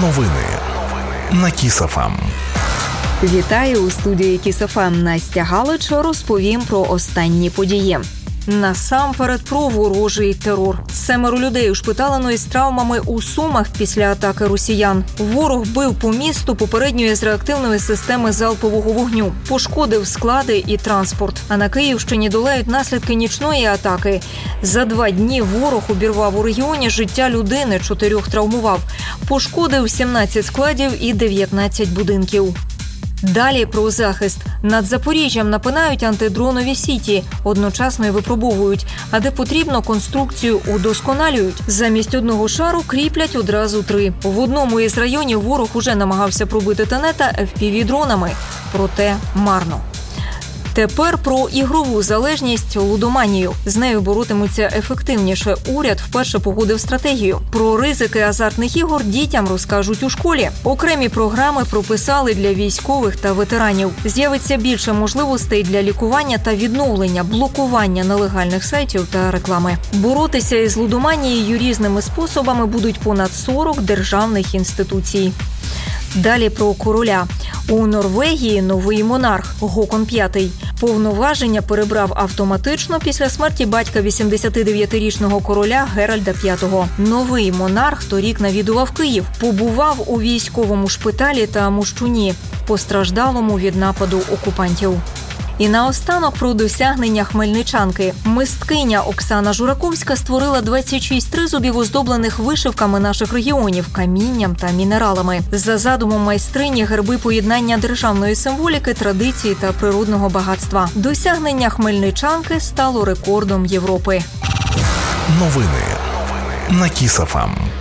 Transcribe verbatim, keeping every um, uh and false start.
Новини на Кіс-еф-ем. Вітаю, у студії Кіс-еф-ем Настя Галич. Розповім про останні події. Насамперед про ворожий терор. Семеро людей ушпиталено із травмами у Сумах після атаки росіян. Ворог бив по місту попередньої з реактивної системи залпового вогню. Пошкодив склади і транспорт. А на Київщині долають наслідки нічної атаки. За два дні ворог обірвав у регіоні життя людини, чотирьох травмував. Пошкодив сімнадцять складів і дев'ятнадцять будинків. Далі про захист. Над Запоріжжям напинають антидронові сіті, одночасно й випробовують. А де потрібно, конструкцію удосконалюють. Замість одного шару кріплять одразу три. В одному із районів ворог уже намагався пробити тенета еф пі ві-дронами. Проте марно. Тепер про ігрову залежність – лудоманію. З нею боротимуться ефективніше. Уряд вперше погодив стратегію. Про ризики азартних ігор дітям розкажуть у школі. Окремі програми прописали для військових та ветеранів. З'явиться більше можливостей для лікування та відновлення, блокування нелегальних сайтів та реклами. Боротися із лудоманією різними способами будуть понад сорок державних інституцій. Далі про короля. У Норвегії новий монарх Гокон п'ятий. Повноваження перебрав автоматично після смерті батька вісімдесятидев'ятирічного короля Геральда п'ятого. Новий монарх торік навідував Київ. Побував у військовому шпиталі та Мощуні, постраждалому від нападу окупантів. І наостанок про досягнення хмельничанки. Мисткиня Оксана Жураковська створила двадцять шість тризубів, оздоблених вишивками наших регіонів, камінням та мінералами. За задумом майстрині герби поєднання державної символіки, традицій та природного багатства. Досягнення хмельничанки стало рекордом Європи. Новини на Кіс-еф-ем.